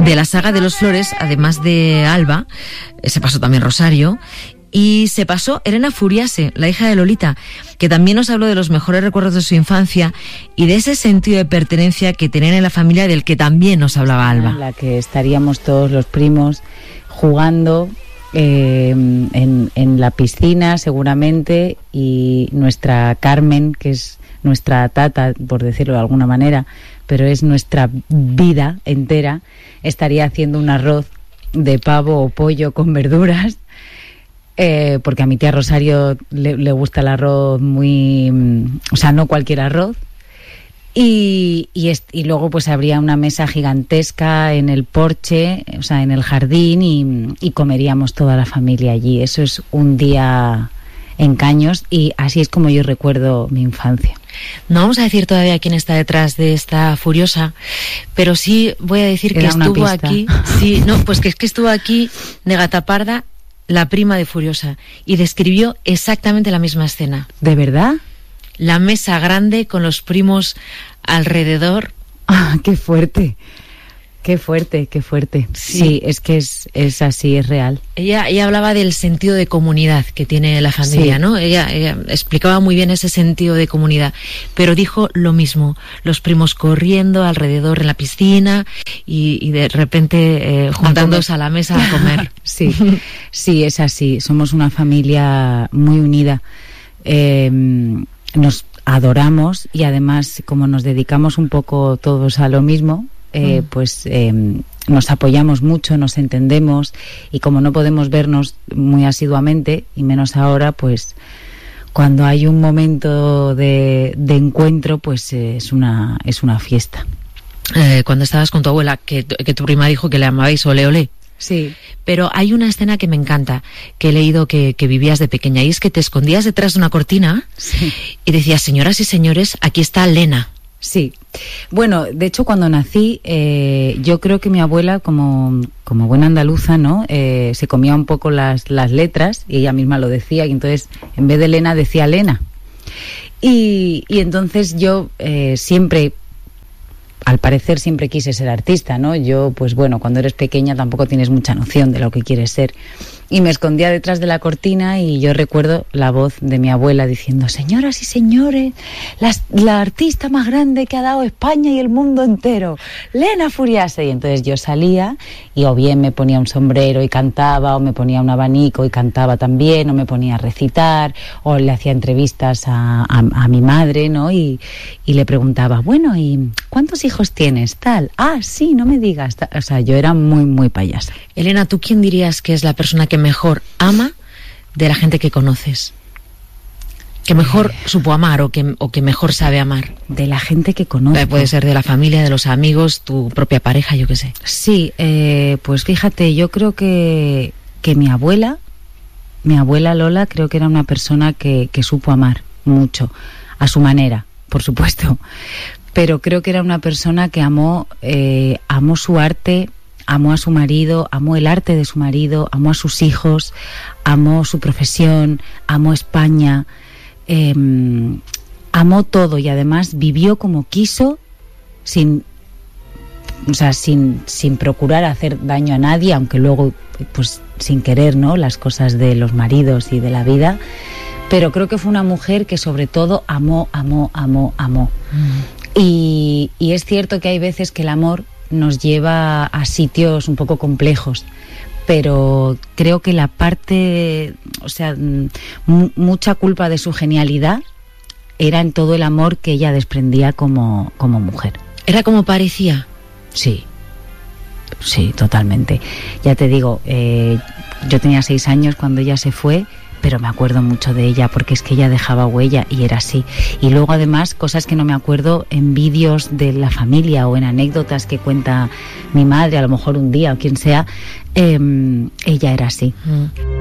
de la saga de los Flores, además de Alba, se pasó también Rosario, y se pasó Elena Furiase, la hija de Lolita, que también nos habló de los mejores recuerdos de su infancia y de ese sentido de pertenencia que tenían en la familia, del que también nos hablaba Alba. En la que estaríamos todos los primos jugando en la piscina seguramente, y nuestra Carmen, que es nuestra tata, por decirlo de alguna manera, pero es nuestra vida entera, estaría haciendo un arroz de pavo o pollo con verduras, porque a mi tía Rosario le gusta el arroz muy... o sea, no cualquier arroz. Y luego pues habría una mesa gigantesca en el porche, o sea, en el jardín, y comeríamos toda la familia allí. Eso es un día en Caños, y así es como yo recuerdo mi infancia. No vamos a decir todavía quién está detrás de esta Furiosa, pero sí voy a decir que estuvo aquí. Sí, no, pues que es que estuvo aquí Negata Parda, la prima de Furiosa, y describió exactamente la misma escena. ¿De verdad? La mesa grande con los primos alrededor. ¡Ah, qué fuerte! ¡Qué fuerte, qué fuerte! Sí, es que es así, es real. Ella hablaba del sentido de comunidad que tiene la familia, sí, ¿no? Ella explicaba muy bien ese sentido de comunidad, pero dijo lo mismo, los primos corriendo alrededor en la piscina y de repente juntándose a la mesa a comer. Sí, sí, es así. Somos una familia muy unida. Nos adoramos, y además, como nos dedicamos un poco todos a lo mismo, nos apoyamos mucho, nos entendemos, y como no podemos vernos muy asiduamente, y menos ahora, pues cuando hay un momento de encuentro, pues es una fiesta. Cuando estabas con tu abuela, que tu prima dijo que le amabais ole ole. Sí. Pero hay una escena que me encanta, que he leído que vivías de pequeña, y es que te escondías detrás de una cortina, sí, y decías: señoras y señores, aquí está Lena. Sí. Bueno, de hecho, cuando nací, yo creo que mi abuela, como buena andaluza, ¿no? Se comía un poco las letras, y ella misma lo decía, y entonces, en vez de Lena, decía Lena. Y entonces yo siempre... Al parecer siempre quise ser artista, ¿no? Yo, pues bueno, cuando eres pequeña tampoco tienes mucha noción de lo que quieres ser. Y me escondía detrás de la cortina, y yo recuerdo la voz de mi abuela diciendo: señoras y señores, la artista más grande que ha dado España y el mundo entero, Lena Furiase. Y entonces yo salía, y o bien me ponía un sombrero y cantaba, o me ponía un abanico y cantaba también, o me ponía a recitar, o le hacía entrevistas a mi madre, ¿no? Y le preguntaba: bueno, ¿y cuántos hijos tienes? Tal. Ah, sí, no me digas. O sea, yo era muy, muy payasa. Elena, ¿tú quién dirías que es la persona que mejor ama de la gente que conoces? ¿Que mejor supo amar o que mejor sabe amar? De la gente que conozco. Puede ser de la familia, de los amigos, tu propia pareja, yo qué sé. Sí, pues fíjate, yo creo que mi abuela Lola, creo que era una persona que supo amar mucho, a su manera, por supuesto. Pero creo que era una persona que amó su arte, amó a su marido, amó el arte de su marido, amó a sus hijos, amó su profesión, amó España, amó todo, y además vivió como quiso, sin procurar hacer daño a nadie, aunque luego, pues sin querer, ¿no?, las cosas de los maridos y de la vida. Pero creo que fue una mujer que sobre todo amó. Y es cierto que hay veces que el amor nos lleva a sitios un poco complejos, pero creo que la parte, o sea, mucha culpa de su genialidad era en todo el amor que ella desprendía como mujer. ¿Era como parecía? Sí, totalmente. Ya te digo, yo tenía 6 años cuando ella se fue, pero me acuerdo mucho de ella porque es que ella dejaba huella, y era así. Y luego además cosas que no me acuerdo en vídeos de la familia o en anécdotas que cuenta mi madre, a lo mejor un día o quien sea, ella era así.